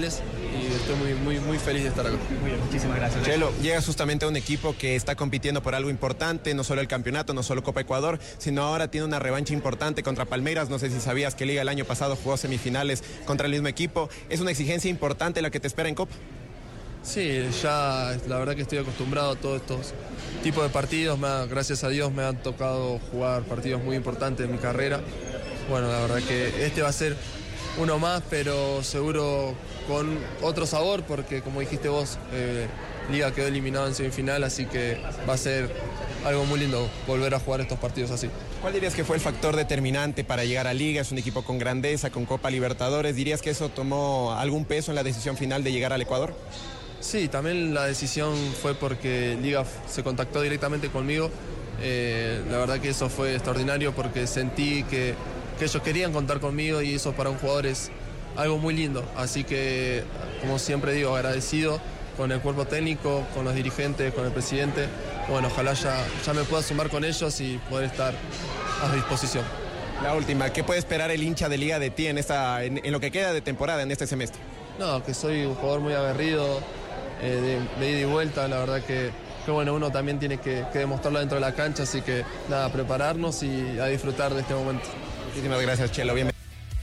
y estoy muy feliz de estar acá. Muy bien, muchísimas gracias. Chelo, llegas justamente a un equipo que está compitiendo por algo importante, no solo el campeonato, no solo Copa Ecuador, sino ahora tiene una revancha importante contra Palmeiras. No sé si sabías que Liga el año pasado jugó semifinales contra el mismo equipo. ¿Es una exigencia importante la que te espera en Copa? Sí, ya la verdad que estoy acostumbrado a todos estos tipos de partidos. Gracias a Dios me han tocado jugar partidos muy importantes en mi carrera. Bueno, la verdad que este va a ser uno más, pero seguro con otro sabor, porque como dijiste vos, Liga quedó eliminado en semifinal, así que va a ser algo muy lindo volver a jugar estos partidos así. ¿Cuál dirías que fue el factor determinante para llegar a Liga? Es un equipo con grandeza, con Copa Libertadores. ¿Dirías que eso tomó algún peso en la decisión final de llegar al Ecuador? Sí, también la decisión fue porque Liga se contactó directamente conmigo. La verdad que eso fue extraordinario porque sentí que ellos querían contar conmigo y eso para un jugador es algo muy lindo. Así que, como siempre digo, agradecido con el cuerpo técnico, con los dirigentes, con el presidente. Bueno, ojalá ya me pueda sumar con ellos y poder estar a disposición. La última, ¿qué puede esperar el hincha de Liga de ti en lo que queda de temporada, en este semestre? No, que soy un jugador muy aguerrido, de ida y vuelta. La verdad que bueno, uno también tiene que demostrarlo dentro de la cancha, así que nada, prepararnos y a disfrutar de este momento. Muchísimas gracias, Chelo. Bienvenido.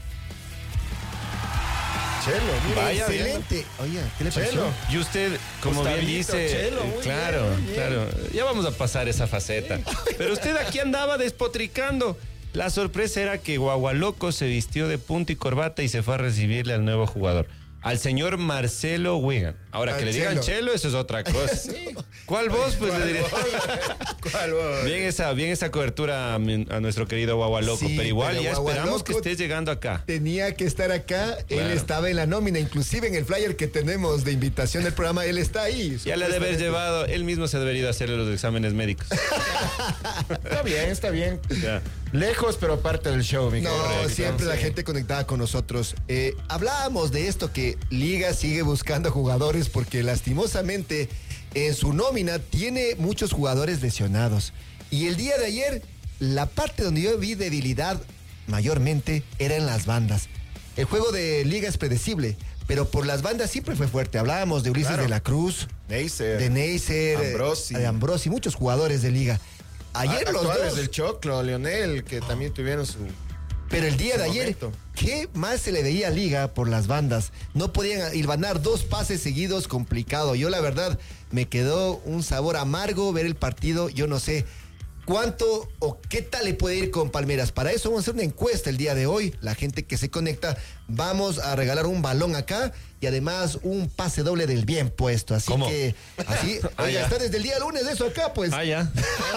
Chelo, mire, vaya, excelente. bien. Oye, ¿qué le pasó? Chelo, y usted, como bien dice, Chelo, muy claro, bien, muy bien. claro, ya vamos a pasar esa faceta. Pero usted aquí andaba despotricando. La sorpresa era que Guagualoco se vistió de punta y corbata y se fue a recibirle al nuevo jugador, al señor Marcelo Wigan. Ahora, que le digan Chelo, eso es otra cosa. Sí. ¿Cuál voz? Pues le diré. ¿Cuál voz? Bien esa cobertura a nuestro querido Guagualoco, Sí, pero igual pero ya esperamos Guagualoco que estés llegando acá. Tenía que estar acá, Claro. Él estaba en la nómina, inclusive en el flyer que tenemos de invitación del programa, él está ahí. Ya le ha de haber llevado, él mismo se debería de hacerle los exámenes médicos. Está bien, está bien. Ya. Lejos, pero parte del show, mi No, querido. siempre la Sí. gente conectada con nosotros. Hablábamos de esto, que Liga sigue buscando jugadores porque lastimosamente en su nómina tiene muchos jugadores lesionados. Y el día de ayer, la parte donde yo vi debilidad mayormente era en las bandas. El juego de Liga es predecible, pero por las bandas siempre fue fuerte. Hablábamos de Ulises Claro. de la Cruz, Neisser, de Neisser, Ambrosi. de Ambrosi, muchos jugadores de Liga. Ayer los actuales dos. del Choclo, Leonel, que también tuvieron su... Pero el día su de ayer, momento. ¿qué más se le veía a Liga por las bandas? No podían hilvanar 2 pases seguidos, complicado. Yo la verdad me quedó un sabor amargo ver el partido. Yo no sé cuánto o qué tal le puede ir con Palmeiras. Para eso vamos a hacer una encuesta el día de hoy. La gente que se conecta, vamos a regalar un balón acá y además un pase doble del bien puesto. Así ¿Cómo? que, así, oiga, ya. está desde el día lunes eso acá, pues. Ya.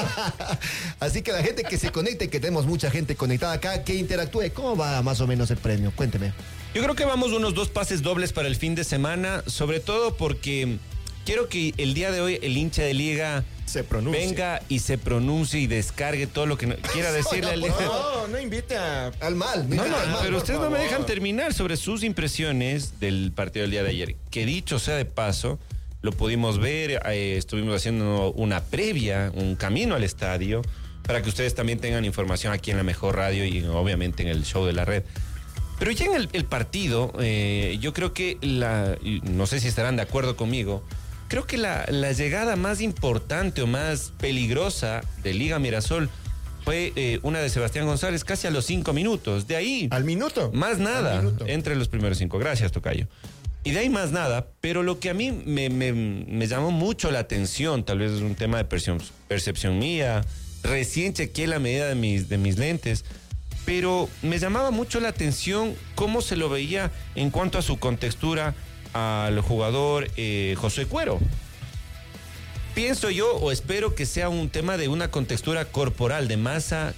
Así que la gente que se conecte, que tenemos mucha gente conectada acá, que interactúe, ¿cómo va más o menos el premio? Cuénteme. Yo creo que vamos unos 2 pases dobles para el fin de semana, sobre todo porque quiero que el día de hoy el hincha de Liga Se pronuncia. venga y se pronuncie y descargue todo lo que quiera decirle al Liga. No invite a... Al mal, No, al mal. pero por ustedes no me favor. dejan terminar sobre sus impresiones del partido del día de ayer. Que dicho sea de paso, lo pudimos ver, estuvimos haciendo una previa, un camino al estadio, para que ustedes también tengan información aquí en La Mejor Radio y obviamente en el show de la red. Pero ya en el partido, yo creo que no sé si estarán de acuerdo conmigo, creo que la llegada más importante o más peligrosa de Liga Mirasol fue una de Sebastián González casi a los 5 minutos. De ahí, Al minuto. más nada, Al minuto. entre los primeros 5. Gracias, tocayo. Y de ahí más nada, pero lo que a mí me llamó mucho la atención, tal vez es un tema de percepción mía, recién chequeé la medida de mis lentes, pero me llamaba mucho la atención cómo se lo veía en cuanto a su contextura al jugador José Cuero. Pienso yo o espero que sea un tema de una contextura corporal, de masa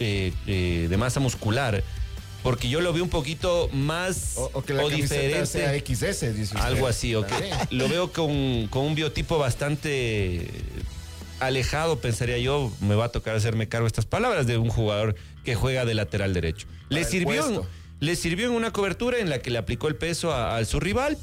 muscular, porque yo lo veo un poquito más O que la camiseta diferente. sea XS, dice usted. Algo así, ok. También. Lo veo con un biotipo bastante alejado, pensaría yo, me va a tocar hacerme cargo de estas palabras, de un jugador que juega de lateral derecho. Le el puesto. sirvió en una cobertura en la que le aplicó el peso a su rival,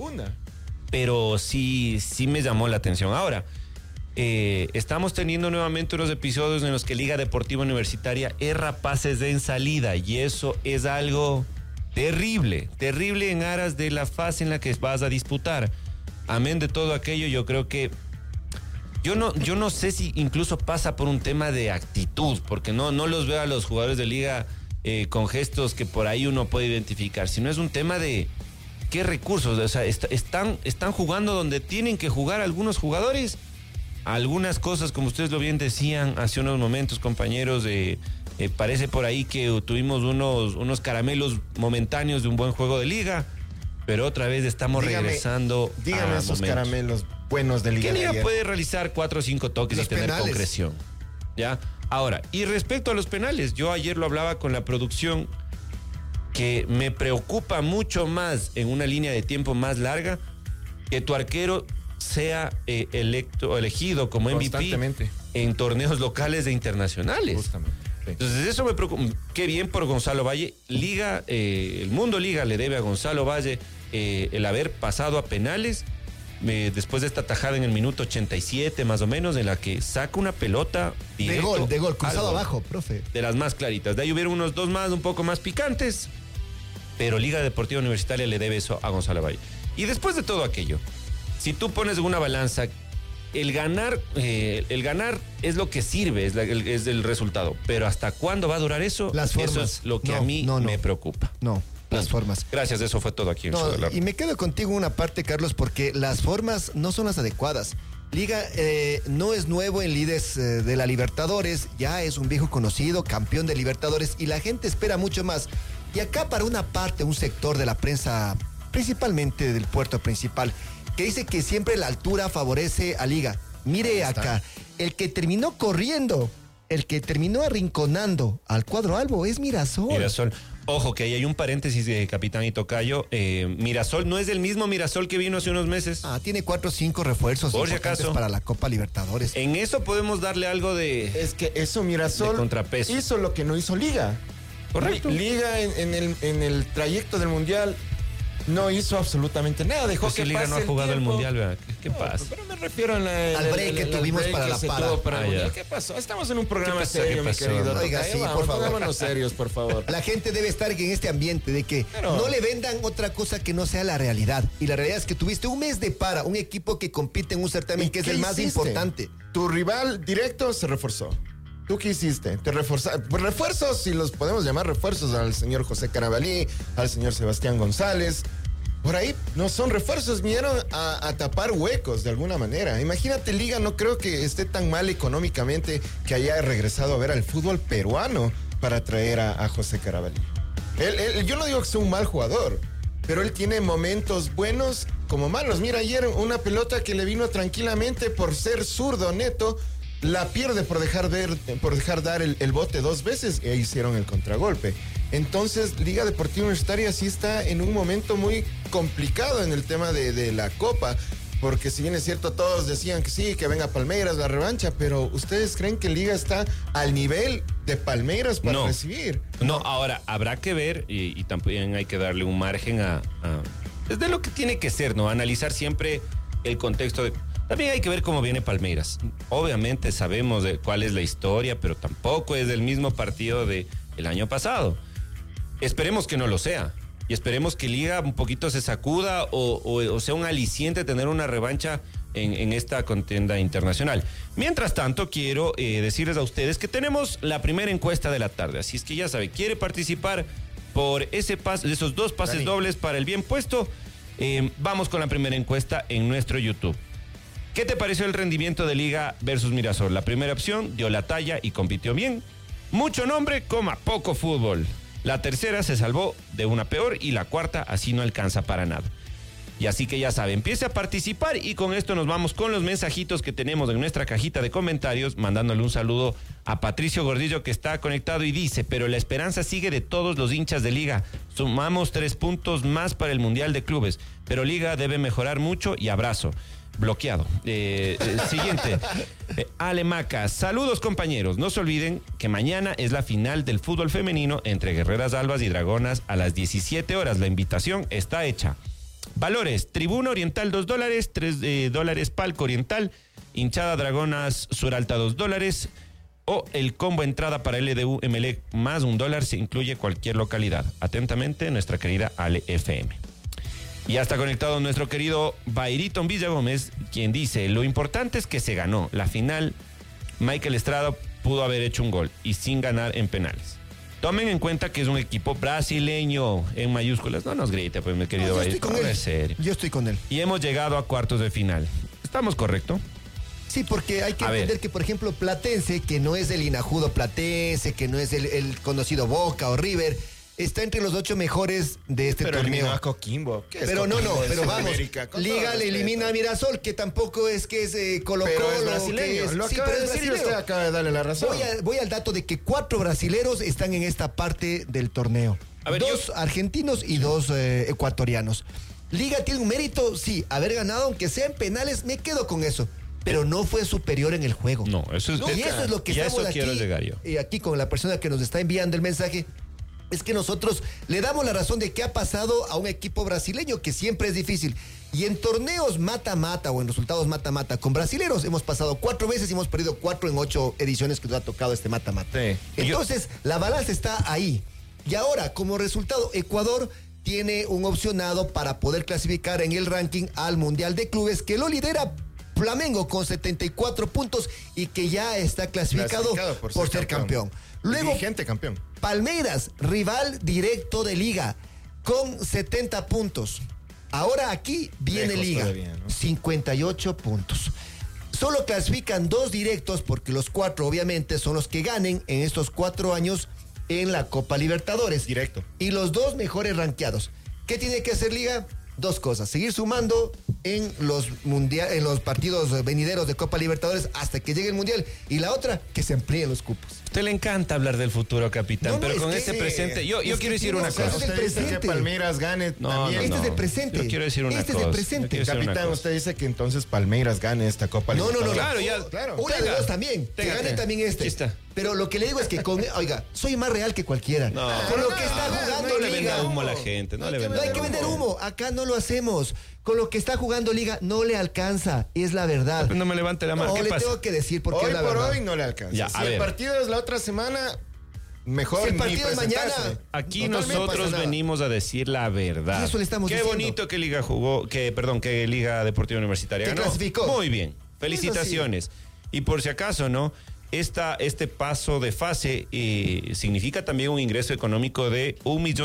pero sí me llamó la atención. Ahora, estamos teniendo nuevamente unos episodios en los que Liga Deportiva Universitaria erra pases en salida y eso es algo terrible en aras de la fase en la que vas a disputar. Amén de todo aquello, yo creo que yo no sé si incluso pasa por un tema de actitud, porque no los veo a los jugadores de Liga con gestos que por ahí uno puede identificar, sino es un tema de qué recursos, o sea, están jugando donde tienen que jugar algunos jugadores. Algunas cosas, como ustedes lo bien decían hace unos momentos, compañeros, parece por ahí que tuvimos unos caramelos momentáneos de un buen juego de Liga, pero otra vez estamos regresando dígame a esos momentos. caramelos buenos de Liga. ¿Qué de Liga ayer? puede realizar 4 o 5 toques Los y tener penales. concreción? ¿Ya? Ahora, y respecto a los penales, yo ayer lo hablaba con la producción, que me preocupa mucho más en una línea de tiempo más larga que tu arquero sea elegido como MVP Constantemente. en torneos locales e internacionales. Justamente. Sí. Entonces eso me preocupa. Qué bien por Gonzalo Valle. Liga, el mundo Liga le debe a Gonzalo Valle el haber pasado a penales después de esta tajada en el minuto 87 más o menos, en la que saca una pelota De gol, cruzado abajo, profe. de las más claritas. De ahí hubieron unos dos más un poco más picantes, pero Liga Deportiva Universitaria le debe eso a Gonzalo Valle. Y después de todo aquello, si tú pones en una balanza, el ganar es lo que sirve, es el resultado. Pero ¿hasta cuándo va a durar eso? Las Eso formas. es lo que No, a mí no. me preocupa. No, las formas. Gracias, eso fue todo aquí en No, Show del Arco. y me quedo contigo en una parte, Carlos, porque las formas no son las adecuadas. Liga no es nuevo en líderes de la Libertadores, ya es un viejo conocido, campeón de Libertadores, y la gente espera mucho más. Y acá para una parte, un sector de la prensa, principalmente del puerto principal, que dice que siempre la altura favorece a Liga. Mire acá, el que terminó corriendo, el que terminó arrinconando al cuadro albo es Mirasol. Mirasol. Ojo, que ahí hay un paréntesis de capitán y tocayo. Mirasol no es el mismo Mirasol que vino hace unos meses. Tiene 4 o 5 refuerzos Por si importantes acaso. para la Copa Libertadores. En eso podemos darle algo de... Es que eso Mirasol De contrapeso. hizo lo que no hizo Liga. Correcto. Liga en el trayecto del Mundial no hizo absolutamente nada. Dejó Pues que si Liga pase no ha jugado el tiempo. Mundial, ¿verdad? ¿Qué No, pasa? Pero me refiero al break que tuvimos para la se para. tuvo para el Ah, Mundial. ya. ¿Qué pasó? Estamos en un programa ¿Qué pasó? serio, ¿Qué mi pasó? querido. Oiga, Tocayo. sí, Vamos, por favor. pongámonos serios, por favor. La gente debe estar en este ambiente de que Pero- no le vendan otra cosa que no sea la realidad. Y la realidad es que tuviste un mes de para, un equipo que compite en un certamen ¿Y que es qué el más hiciste? importante. Tu rival directo se reforzó. ¿Tú qué hiciste? Te reforzaste. Pues refuerzos, si los podemos llamar refuerzos, al señor José Carabalí, al señor Sebastián González. Por ahí no son refuerzos, vinieron a tapar huecos de alguna manera. Imagínate, Liga no creo que esté tan mal económicamente que haya regresado a ver al fútbol peruano para traer a José Carabalí. Yo no digo que sea un mal jugador, pero él tiene momentos buenos como malos. Mira, ayer una pelota que le vino tranquilamente por ser zurdo neto, la pierde por dejar dar el bote 2 veces e hicieron el contragolpe. Entonces, Liga Deportiva Universitaria sí está en un momento muy complicado en el tema de la Copa. Porque si bien es cierto, todos decían que sí, que venga Palmeiras, la revancha, pero ¿ustedes creen que Liga está al nivel de Palmeiras para No. recibir? No, ahora habrá que ver y también hay que darle un margen es de lo que tiene que ser, ¿no? Analizar siempre el contexto de... También hay que ver cómo viene Palmeiras. Obviamente sabemos de cuál es la historia, pero tampoco es del mismo partido del año pasado. Esperemos que no lo sea. Y esperemos que Liga un poquito se sacuda o sea un aliciente tener una revancha en esta contienda internacional. Mientras tanto, quiero decirles a ustedes que tenemos la primera encuesta de la tarde. Así es que ya sabe, quiere participar por esos 2 pases Dani. dobles para el bien puesto. Vamos con la primera encuesta en nuestro YouTube. ¿Qué te pareció el rendimiento de Liga versus Mirasol? La primera opción dio la talla y compitió bien. Mucho nombre, poco fútbol. La tercera se salvó de una peor y la cuarta así no alcanza para nada. Y así que ya sabe, empiece a participar y con esto nos vamos con los mensajitos que tenemos en nuestra cajita de comentarios, mandándole un saludo a Patricio Gordillo que está conectado y dice, pero la esperanza sigue de todos los hinchas de Liga. Sumamos 3 puntos más para el Mundial de Clubes, pero Liga debe mejorar mucho y abrazo. Bloqueado. Siguiente. Ale Maca. Saludos, compañeros. No se olviden que mañana es la final del fútbol femenino entre Guerreras Albas y Dragonas a las 17 horas. La invitación está hecha. Valores. Tribuna Oriental $2, $3 Palco Oriental. Hinchada Dragonas Suralta $2. o el combo entrada para LDU Emelec más $1 se incluye cualquier localidad. Atentamente, nuestra querida Ale FM. Y ya está conectado nuestro querido Bayriton Villagómez, quien dice, lo importante es que se ganó. La final, Michael Estrada pudo haber hecho un gol y sin ganar en penales. Tomen en cuenta que es un equipo brasileño en mayúsculas. No nos grite, pues, mi querido Bayriton. Yo estoy con él. Y hemos llegado a cuartos de final. ¿Estamos correcto? Sí, porque hay que entender que, por ejemplo, Platense, que no es el inajudo Platense, que no es el conocido Boca o River, está entre los 8 mejores de este Pero torneo. eliminó a Coquimbo. Pero pero vamos, Liga le elimina a Mirasol, que tampoco es que es Colo-Colo. Pero es brasileño. Lo acaba de decir y usted acaba de darle la razón. Voy al dato de que 4 brasileros están en esta parte del torneo. A ver, 2 argentinos y 2 ecuatorianos. Liga tiene un mérito, sí, haber ganado, aunque sea en penales, me quedo con eso. Pero no fue superior en el juego. No, eso es... Y eso es lo que ya estamos eso quiero llegar yo. Y aquí con la persona que nos está enviando el mensaje, es que nosotros le damos la razón de qué ha pasado a un equipo brasileño, que siempre es difícil. Y en torneos mata-mata o en resultados mata-mata con brasileros hemos pasado 4 veces y hemos perdido 4 en 8 ediciones que nos ha tocado este mata-mata. Sí. Entonces, la balanza está ahí. Y ahora, como resultado, Ecuador tiene un opcionado para poder clasificar en el ranking al Mundial de Clubes, que lo lidera Flamengo con 74 puntos y que ya está clasificado por ser campeón. Luego, vigente campeón. Palmeiras, rival directo de Liga, con 70 puntos. Ahora aquí viene Lejos Liga, todavía, ¿no? 58 puntos. Solo clasifican 2 directos porque los 4 obviamente son los que ganen en estos 4 años en la Copa Libertadores. Directo. Y los 2 mejores rankeados. ¿Qué tiene que hacer Liga? 2 cosas. Seguir sumando en los partidos venideros de Copa Libertadores hasta que llegue el Mundial. Y la otra, que se amplíen los cupos. A usted le encanta hablar del futuro, capitán, No, pero es con que este sí, presente... Yo quiero decir una tiene cosa. razón. Usted dice presente. que Palmeiras gane No, también. Este es el presente. Yo quiero decir una Este cosa. es el presente. Yo quiero decir una Capitán, cosa. usted dice que entonces Palmeiras gane esta Copa No, Libertadores. Claro, ya. Claro. Una de Tenga. 2 también. Que gane también este. Aquí está. Pero lo que le digo es que oiga, soy más real que cualquiera. No. Con lo que está jugando No le Liga. venda humo a la gente. No le venda No hay que vender humo. Acá no lo hacemos. Con lo que está jugando Liga no le alcanza. Es la verdad. No me levante la mano. No, ¿Qué le pasa? tengo que decir porque Hoy es la por verdad. hoy no le alcanza. Ya, si a el ver. partido es la otra semana, mejor Si el ni partido es presentarse. mañana, Aquí Totalmente nosotros pasa nada. venimos a decir la verdad. Eso le estamos Qué diciendo. bonito que Liga jugó, que Liga Deportiva Universitaria Que ganó. clasificó. Muy bien. Felicitaciones. Y por si acaso, ¿no? Este paso de fase significa también un ingreso económico de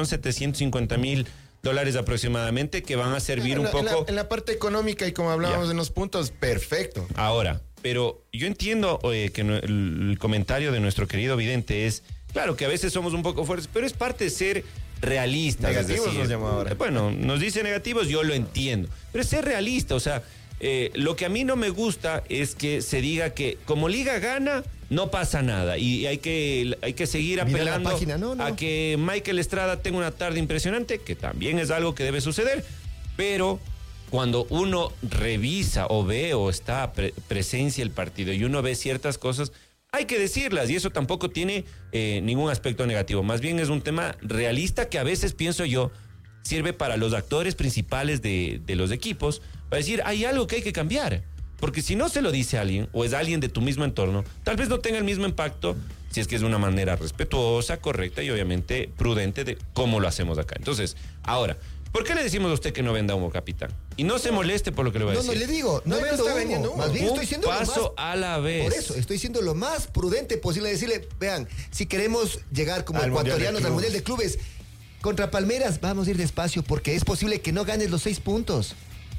$1.750.000 aproximadamente, que van a servir un poco. En la parte económica y como hablábamos en los puntos, perfecto. Ahora, pero yo entiendo que el comentario de nuestro querido vidente es, claro, que a veces somos un poco fuertes, pero es parte de ser realistas. Negativos es decir, nos llamó ahora. Bueno, nos dice negativos, yo lo entiendo, pero es ser realista, o sea, lo que a mí no me gusta es que se diga que como Liga gana, no pasa nada y hay que seguir Mira la apelando página, no. a que Michael Estrada tenga una tarde impresionante, que también es algo que debe suceder, pero cuando uno revisa o ve o está presencia el partido y uno ve ciertas cosas, hay que decirlas y eso tampoco tiene ningún aspecto negativo. Más bien es un tema realista que a veces, pienso yo, sirve para los actores principales de los equipos para decir, hay algo que hay que cambiar. Porque si no se lo dice a alguien o es alguien de tu mismo entorno, tal vez no tenga el mismo impacto si es que es de una manera respetuosa, correcta y obviamente prudente de cómo lo hacemos acá. Entonces, ahora, ¿por qué le decimos a usted que no venda humo, capitán? Y no se moleste por lo que le voy a No, decir. no le digo, no No, vendo está humo. vendiendo humo. Más bien Un estoy siendo lo paso más, a la vez. por eso, estoy siendo lo más prudente posible. Decirle, vean, si queremos llegar como Al Mundial de ecuatorianos al Mundial de Clubes, contra Palmeiras vamos a ir despacio porque es posible que no ganes los 6 puntos.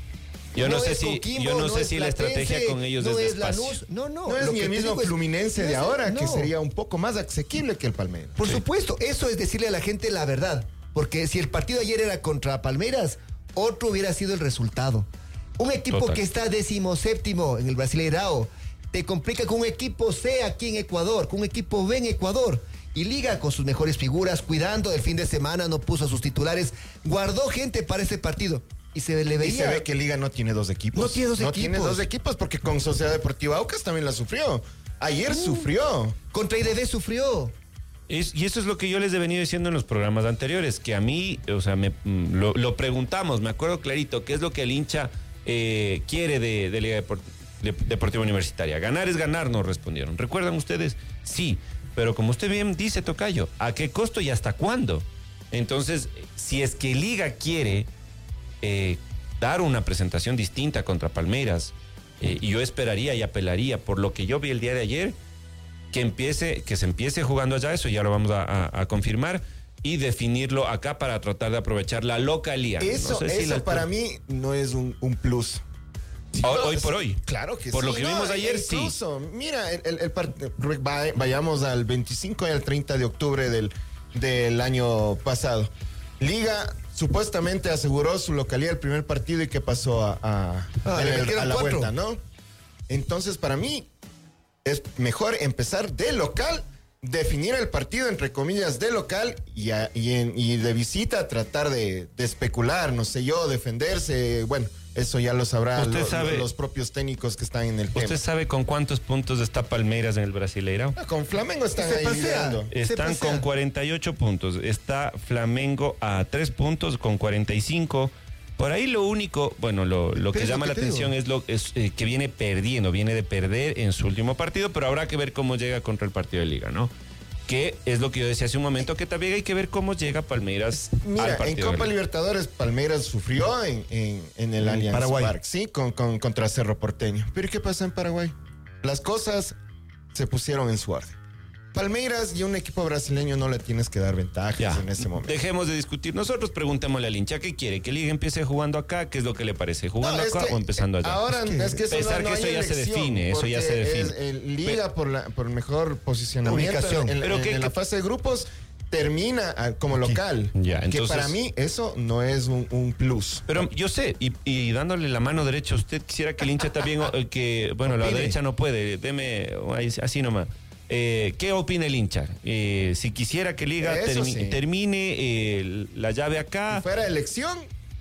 Yo no No sé es si, Coquimbo, yo no no sé es si la Platense, estrategia con ellos no es es despacio. Lanús, no. No es Lo ni que el te mismo digo es, Fluminense no de es- ahora, que no. sería un poco más asequible que el Palmeiras. Por supuesto, eso es decirle a la gente la verdad. Porque si el partido ayer era contra Palmeiras, otro hubiera sido el resultado. Un equipo Total. que está 17º en el Brasileirao, te complica con un equipo C aquí en Ecuador, con un equipo B en Ecuador. Y Liga con sus mejores figuras, cuidando del fin de semana, no puso a sus titulares, guardó gente para ese partido. Y se le Y veía... se ve que Liga no tiene 2 equipos. No tiene dos No tiene equipos. 2 equipos porque con Sociedad Deportiva Aucas también la sufrió. Ayer sufrió. Contra IDB sufrió. Y eso es lo que yo les he venido diciendo en los programas anteriores, que a mí, o sea, lo preguntamos, me acuerdo clarito, qué es lo que el hincha quiere de Liga Deportiva. Deportiva Universitaria. Ganar es ganar, nos respondieron. ¿Recuerdan ustedes? Sí, pero como usted bien dice, tocayo, ¿a qué costo y hasta cuándo? Entonces, si es que Liga quiere dar una presentación distinta contra Palmeiras, y yo esperaría y apelaría por lo que yo vi el día de ayer, que se empiece jugando allá, eso ya lo vamos a confirmar, y definirlo acá para tratar de aprovechar la localía. Eso para mí no es un plus. Hoy por hoy. Claro que por sí. Por lo que vimos ayer, incluso, mira, vayamos al 25 y al 30 de octubre del año pasado. Liga supuestamente aseguró su localía el primer partido y que pasó a la vuelta, ¿no? Entonces, para mí, es mejor empezar de local, definir el partido, entre comillas, de local y de visita tratar de especular, no sé yo, defenderse, bueno. Eso ya lo sabrán los propios técnicos que están en el tema. ¿Usted sabe con cuántos puntos está Palmeiras en el Brasileirão? Con Flamengo están ahí liderando. Están con 48 puntos. Está Flamengo a 3 puntos con 45. Por ahí lo único, bueno, lo que llama la atención es que viene de perder en su último partido, pero habrá que ver cómo llega contra el partido de Liga, ¿no? Que es lo que yo decía hace un momento, que también hay que ver cómo llega Palmeiras al partido. En Copa Libertadores, Palmeiras sufrió en el Allianz Paraguay. Parque, sí, contra Cerro Porteño. Pero ¿qué pasa en Paraguay? Las cosas se pusieron en su orden. Palmeiras y un equipo brasileño no le tienes que dar ventajas en ese momento. Dejemos de discutir. Nosotros preguntémosle al hincha, ¿qué quiere? ¿Que Liga empiece jugando acá? ¿Qué es lo que le parece? ¿Jugando acá o empezando allá? Ahora es que eso ya se define, eso ya se define. Liga por el mejor posicionamiento en la fase de grupos termina como local. Ya, entonces, que para mí eso no es un plus. Pero yo sé, y dándole la mano derecha, usted quisiera que el hincha también, la derecha no puede, deme así nomás. ¿Qué opina el hincha? Si quisiera que Liga termine la llave acá. Si fuera elección.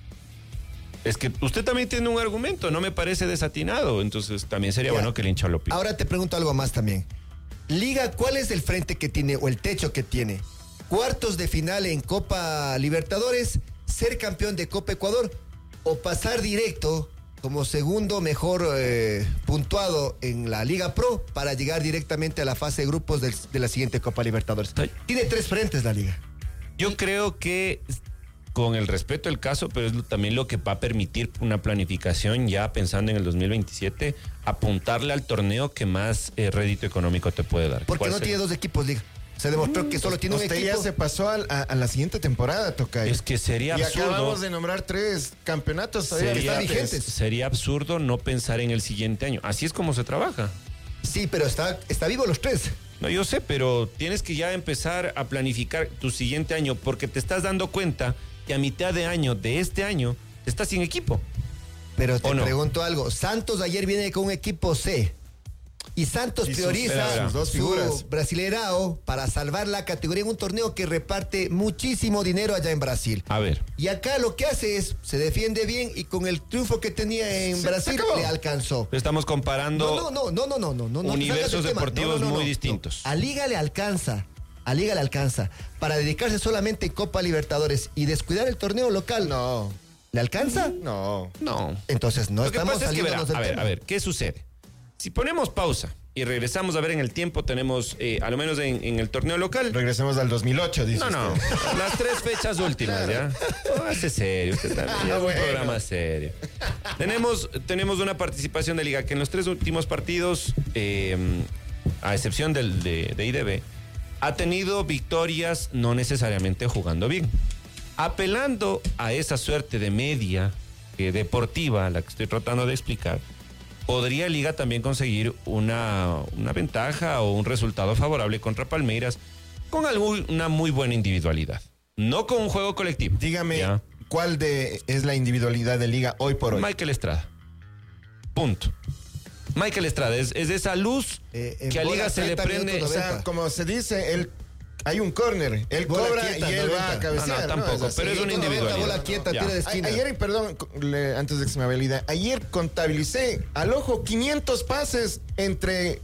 Es que usted también tiene un argumento, no me parece desatinado, entonces también sería bueno que el hincha lo opine. Ahora te pregunto algo más también. Liga, ¿cuál es el frente que tiene o el techo que tiene? ¿Cuartos de final en Copa Libertadores, ser campeón de Copa Ecuador o pasar directo como segundo mejor puntuado en la Liga Pro para llegar directamente a la fase de grupos de la siguiente Copa Libertadores? Tiene 3 frentes la Liga. Yo creo que, con el respeto del caso, pero es también lo que va a permitir una planificación ya pensando en el 2027, apuntarle al torneo que más rédito económico te puede dar. Porque no tiene 2 equipos, Liga. Se demostró que solo tiene un equipo. Ya se pasó a la siguiente temporada, Tocayo. Es que sería absurdo. Y acabamos de nombrar 3 campeonatos vigentes. Sería absurdo no pensar en el siguiente año. Así es como se trabaja. Sí, pero está vivo los 3. No, yo sé, pero tienes que ya empezar a planificar tu siguiente año porque te estás dando cuenta que a mitad de año de este año estás sin equipo. Pero te pregunto algo. Santos ayer viene con un equipo C. Y Santos prioriza sus 2 figuras. Su Brasileirão para salvar la categoría en un torneo que reparte muchísimo dinero allá en Brasil. A ver. Y acá lo que hace es, se defiende bien y con el triunfo que tenía en Brasil le alcanzó. Estamos comparando no, universos deportivos muy distintos. A Liga le alcanza. Para dedicarse solamente en Copa Libertadores y descuidar el torneo local. No. ¿Le alcanza? No. Entonces no estamos saliendo del tema. A ver, ¿qué sucede? Si ponemos pausa y regresamos a ver en el tiempo, tenemos, a lo menos en el torneo local. Regresemos al 2008, dice No, usted. las 3 fechas últimas, ¿ya? No, hace serio, usted también. Es un programa serio. Tenemos una participación de Liga que en los 3 últimos partidos, a excepción de IDB, ha tenido victorias no necesariamente jugando bien. Apelando a esa suerte de media deportiva, la que estoy tratando de explicar, podría Liga también conseguir una ventaja o un resultado favorable contra Palmeiras con una muy buena individualidad. No con un juego colectivo. Dígame, ¿cuál es la individualidad de Liga hoy por hoy? Michael Estrada. Punto. Michael Estrada es esa luz que a Liga se le prende. O sea, como se dice, hay un córner, él cobra quieta, y él va a cabecear. No, tampoco, pero es una individualidad. Bola quieta, tira de esquina. Ayer, perdón, antes de que se me vaya la idea, ayer contabilicé al ojo 500 pases entre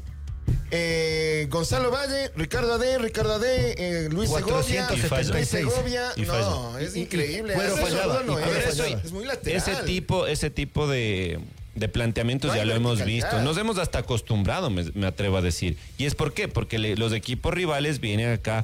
Gonzalo Valle, Ricardo Ade, Luis Segovia. 476. No, es increíble. Cuero fallaba. Es muy lateral. Ese tipo de de planteamientos No hay ya lo hemos verticalidad. visto. Nos hemos hasta acostumbrado, me atrevo a decir. ¿Y es por qué? Porque los equipos rivales vienen acá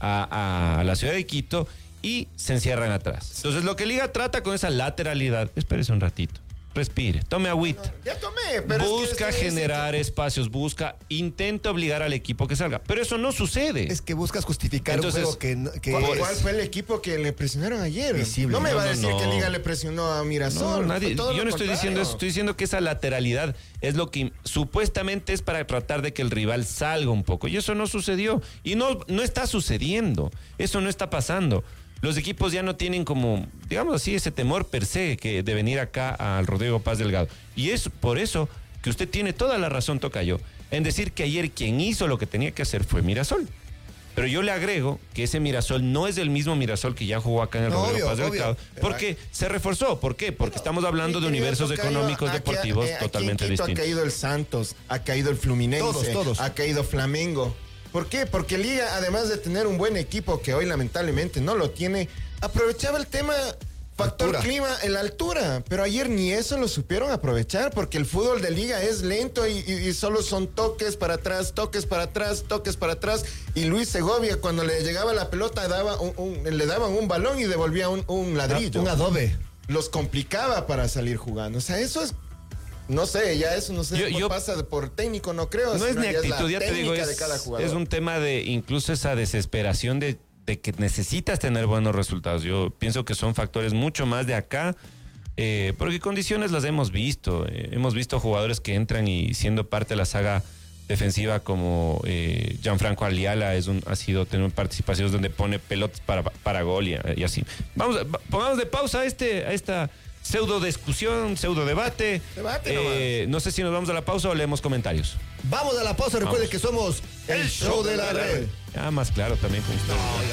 a la ciudad de Quito y se encierran atrás. Entonces, lo que Liga trata con esa lateralidad, espérese un ratito, respire, tome agüita. Ya tomé, pero Busca es que generar espacios, intenta obligar al equipo que salga. Pero eso no sucede. Es que buscas justificar Entonces, un juego que ¿Cuál fue el equipo que le presionaron ayer? Visible. No me va a No, decir no. que Liga le presionó a No, Mirasol. nadie, Fue todo yo lo no estoy diciendo contrario. eso, estoy diciendo que esa lateralidad es lo que supuestamente es para tratar de que el rival salga un poco. Y eso no sucedió. Y no está sucediendo. Eso no está pasando. Los equipos ya no tienen como, digamos así, ese temor per se de venir acá al Rodrigo Paz Delgado. Y es por eso que usted tiene toda la razón, tocayo, en decir que ayer quien hizo lo que tenía que hacer fue Mirasol. Pero yo le agrego que ese Mirasol no es el mismo Mirasol que ya jugó acá en el No, Rodrigo Paz obvio, Delgado, obvio. porque se reforzó. ¿Por qué? Porque estamos hablando de Mi querido universos tocayo, económicos aquí, deportivos totalmente aquí en Quito distintos. ha caído el Santos, ha caído el Fluminense, Todos. ha caído Flamengo. ¿Por qué? Porque Liga, además de tener un buen equipo que hoy lamentablemente no lo tiene, aprovechaba el tema factor Altura. clima en la altura. Pero ayer ni eso lo supieron aprovechar porque el fútbol de Liga es lento y solo son toques para atrás, toques para atrás, toques para atrás. Y Luis Segovia, cuando le llegaba la pelota, le daban un balón y devolvía un ladrillo. un adobe. Los complicaba para salir jugando. O sea, eso es. No sé, ya eso no sé cómo pasa por técnico, no creo. No es sino ni ya actitud, ya la te digo, técnica de cada jugador. es un tema de incluso esa desesperación de que necesitas tener buenos resultados. Yo pienso que son factores mucho más de acá, porque condiciones las hemos visto. Hemos visto jugadores que entran y siendo parte de la saga defensiva como Gianfranco Aliala ha sido tener participaciones donde pone pelotas para gol y así. Pongamos de pausa a esta pseudo discusión, pseudo debate. Debate nomás. No sé si nos vamos a la pausa o leemos comentarios. Vamos a la pausa. Recuerden Vamos. que somos el show de la red. Ah, más claro también con ustedes.